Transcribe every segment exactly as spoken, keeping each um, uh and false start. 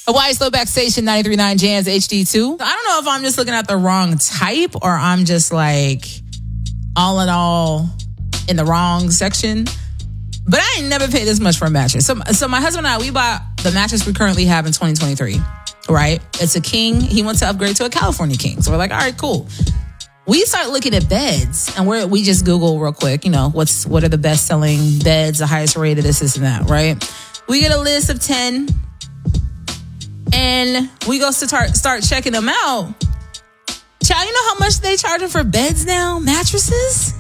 Hawaii's Throwback Station, ninety-three point nine Jams H D two. I don't know if I'm just looking at the wrong type or I'm just like all in all in the wrong section. But I ain't never paid this much for a mattress. So, so my husband and I, we bought the mattress we currently have in twenty twenty-three, right? It's a king. He wants to upgrade to a California king. So we're like, all right, cool. We start looking at beds and we're, we just Google real quick, you know, what's what are the best selling beds, the highest rated, this, this, and that, right? We get a list of ten and we go start, start checking them out. Child, you know how much they charging for beds now? Mattresses?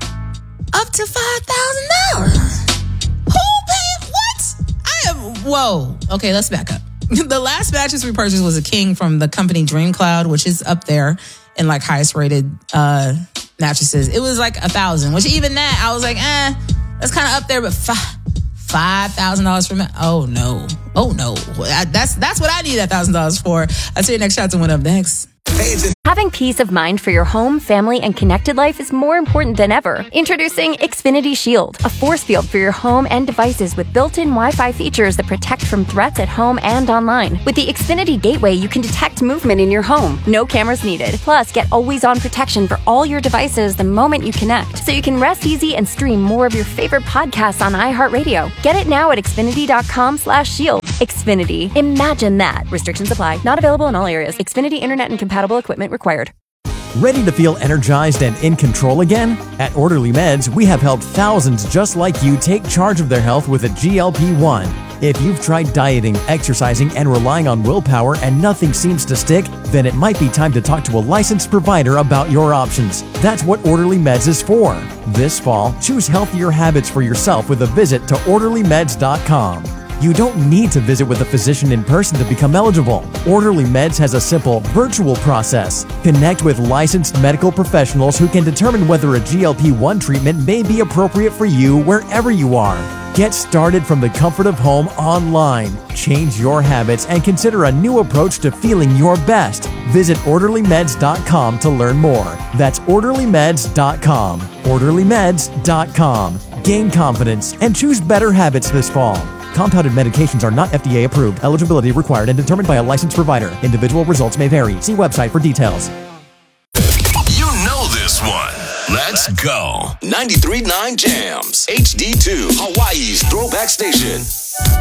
Up to five thousand dollars. Who paid what? I am, whoa. Okay, let's back up. The last mattress we purchased was a king from the company Dream Cloud, which is up there in like highest rated uh, mattresses. It was like a thousand, which even that, I was like, eh, that's kind of up there, but five. Five thousand dollars for me? Oh no! Oh no! That's that's what I need that thousand dollars for. I see your next shot to win up next. Having peace of mind for your home, family, and connected life is more important than ever. Introducing Xfinity Shield, a force field for your home and devices with built-in Wi-Fi features that protect from threats at home and online. With the Xfinity Gateway, you can detect movement in your home. No cameras needed. Plus, get always-on protection for all your devices the moment you connect, so you can rest easy and stream more of your favorite podcasts on iHeartRadio. Get it now at Xfinity.com slash shield. Xfinity. Imagine that. Restrictions apply. Not available in all areas. Xfinity Internet and compatible equipment required. Ready to feel energized and in control again? At Orderly Meds, we have helped thousands just like you take charge of their health with a G L P one. If you've tried dieting, exercising, and relying on willpower and nothing seems to stick, then it might be time to talk to a licensed provider about your options. That's what Orderly Meds is for. This fall, choose healthier habits for yourself with a visit to orderly meds dot com. You don't need to visit with a physician in person to become eligible. Orderly Meds has a simple, virtual process. Connect with licensed medical professionals who can determine whether a G L P one treatment may be appropriate for you wherever you are. Get started from the comfort of home online. Change your habits and consider a new approach to feeling your best. Visit orderly meds dot com to learn more. That's orderly meds dot com. orderly meds dot com. Gain confidence and choose better habits this fall. Compounded medications are not F D A approved. Eligibility required and determined by a licensed provider. Individual results may vary. See website for details. You know this one. Let's go. ninety-three point nine Jams. H D two. Hawaii's Throwback Station.